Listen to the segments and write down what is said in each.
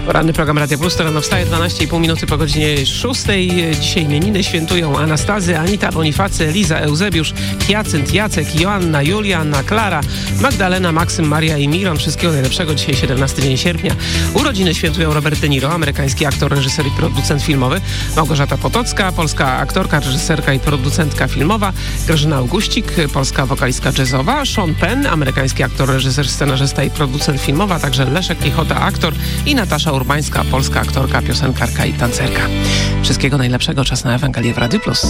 Poranny program Radia Plus, to rano wstaje 12,5 minuty po godzinie 6. Dzisiaj imieniny świętują Anastazy, Anita, Bonifacy, Eliza, Eusebiusz, Hiacynt, Jacek, Joanna, Julia, Anna, Klara, Magdalena, Maksym, Maria i Miron. Wszystkiego najlepszego. Dzisiaj 17 dzień sierpnia. Urodziny świętują Robert De Niro, amerykański aktor, reżyser i producent filmowy, Małgorzata Potocka, polska aktorka, reżyserka i producentka filmowa, Grażyna Augustik, polska wokalistka jazzowa, Sean Penn, amerykański aktor, reżyser, scenarzysta i producent filmowy, a także Leszek Lichota, aktor, i Natasza Urbańska, polska aktorka, piosenkarka i tancerka. Wszystkiego najlepszego. Czas na Ewangelię w Radiu Plus.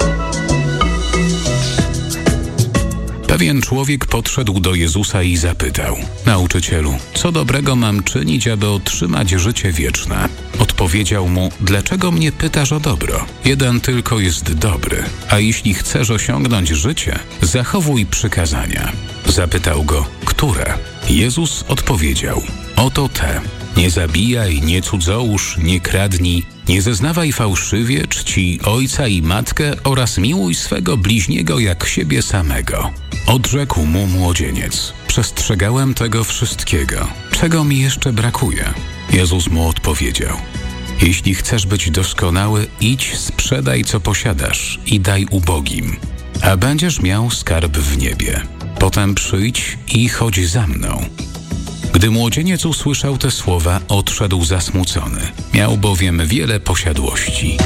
Pewien człowiek podszedł do Jezusa i zapytał: Nauczycielu, co dobrego mam czynić, aby otrzymać życie wieczne? Odpowiedział mu: dlaczego mnie pytasz o dobro? Jeden tylko jest dobry, a jeśli chcesz osiągnąć życie, zachowuj przykazania. Zapytał go: które? Jezus odpowiedział: oto te. Nie zabijaj, nie cudzołóż, nie kradnij, nie zeznawaj fałszywie, czcij ojca i matkę oraz miłuj swego bliźniego jak siebie samego. Odrzekł mu młodzieniec: przestrzegałem tego wszystkiego. Czego mi jeszcze brakuje? Jezus mu odpowiedział: jeśli chcesz być doskonały, idź, sprzedaj co posiadasz i daj ubogim, a będziesz miał skarb w niebie. Potem przyjdź i chodź za mną. Gdy młodzieniec usłyszał te słowa, odszedł zasmucony. Miał bowiem wiele posiadłości.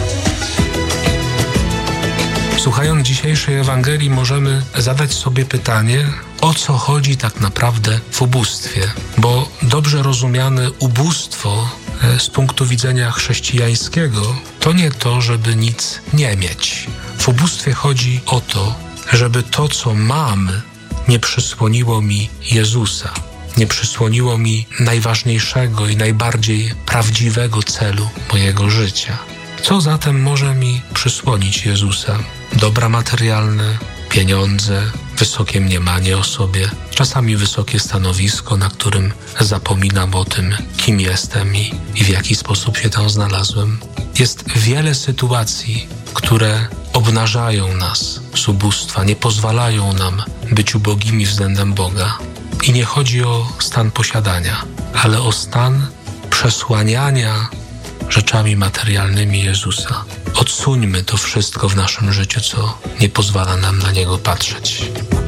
Słuchając dzisiejszej Ewangelii, możemy zadać sobie pytanie, o co chodzi tak naprawdę w ubóstwie. Bo dobrze rozumiane ubóstwo z punktu widzenia chrześcijańskiego to nie to, żeby nic nie mieć. W ubóstwie chodzi o to, żeby to, co mam, nie przysłoniło mi Jezusa. Nie przysłoniło mi najważniejszego i najbardziej prawdziwego celu mojego życia. Co zatem może mi przysłonić Jezusa? Dobra materialne, pieniądze, wysokie mniemanie o sobie, czasami wysokie stanowisko, na którym zapominam o tym, kim jestem i w jaki sposób się tam znalazłem. Jest wiele sytuacji, które obnażają nas z ubóstwa, nie pozwalają nam być ubogimi względem Boga. I nie chodzi o stan posiadania, ale o stan przesłaniania rzeczami materialnymi Jezusa. Odsuńmy to wszystko w naszym życiu, co nie pozwala nam na Niego patrzeć.